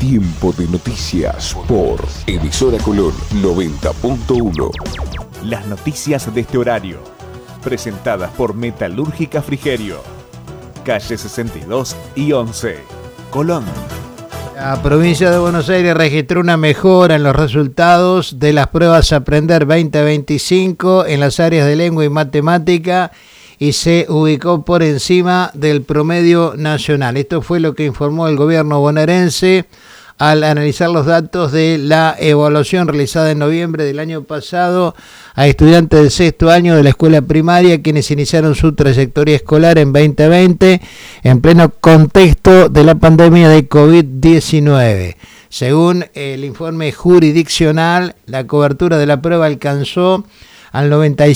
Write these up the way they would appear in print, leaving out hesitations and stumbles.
Tiempo de noticias por Emisora Colón 90.1. Las noticias de este horario, presentadas por Metalúrgica Frigerio, calle 62 y 11, Colón. La provincia de Buenos Aires registró una mejora en los resultados de las pruebas Aprender 2025 en las áreas de lengua y matemática y se ubicó por encima del promedio nacional. Esto fue lo que informó el gobierno bonaerense al analizar los datos de la evaluación realizada en noviembre del año pasado a estudiantes del sexto año de la escuela primaria, quienes iniciaron su trayectoria escolar en 2020 en pleno contexto de la pandemia de COVID-19. Según el informe jurisdiccional, la cobertura de la prueba alcanzó al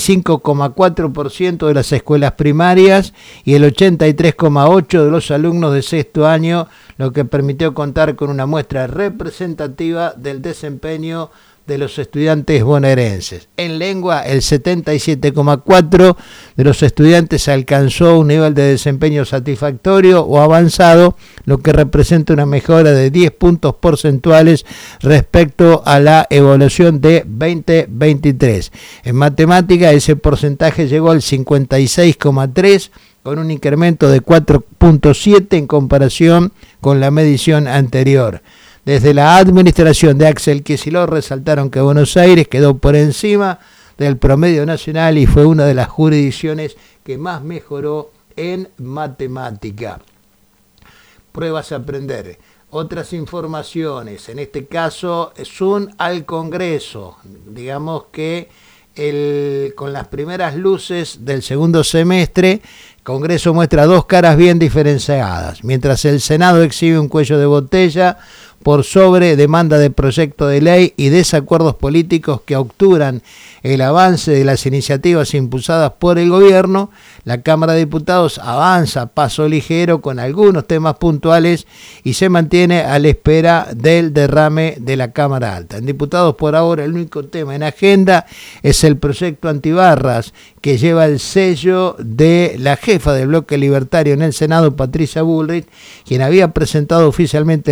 95,4% de las escuelas primarias y el 83,8% de los alumnos de sexto año, lo que permitió contar con una muestra representativa del desempeño de los estudiantes bonaerenses. En lengua, el 77,4% de los estudiantes alcanzó un nivel de desempeño satisfactorio o avanzado, lo que representa una mejora de 10 puntos porcentuales respecto a la evaluación de 2023. En matemática, ese porcentaje llegó al 56,3%, con un incremento de 4,7 en comparación con la medición anterior. Desde la administración de Axel Kicillof resaltaron que Buenos Aires quedó por encima del promedio nacional y fue una de las jurisdicciones que más mejoró en matemática. Pruebas a aprender. Otras informaciones, en este caso, son al Congreso. Digamos que con las primeras luces del segundo semestre, Congreso muestra dos caras bien diferenciadas, mientras el Senado exhibe un cuello de botella por sobre demanda de proyecto de ley y desacuerdos políticos que obturan el avance de las iniciativas impulsadas por el gobierno. La Cámara de Diputados avanza a paso ligero con algunos temas puntuales y se mantiene a la espera del derrame de la Cámara Alta. En Diputados, por ahora, el único tema en agenda es el proyecto antibarras, que lleva el sello de la jefa del bloque libertario en el Senado, Patricia Bullrich, quien había presentado oficialmente